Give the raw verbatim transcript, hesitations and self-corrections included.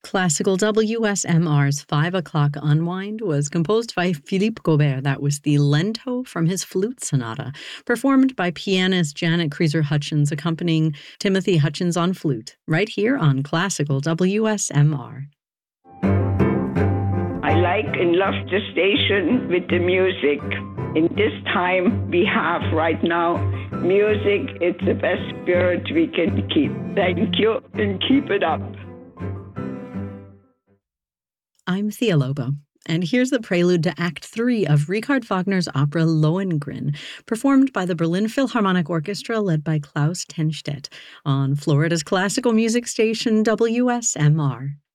Classical W S M R's five o'clock Unwind was composed by Philippe Gaubert. That was the Lento from his Flute Sonata, performed by pianist Janet Kreiser Hutchins, accompanying Timothy Hutchins on flute, right here on Classical W S M R. I like and love the station with the music. In this time we have right now, music is the best spirit we can keep. Thank you and keep it up. I'm Thea Lobo, and here's the prelude to Act Three of Richard Wagner's opera Lohengrin, performed by the Berlin Philharmonic Orchestra led by Klaus Tennstedt on Florida's classical music station W S M R.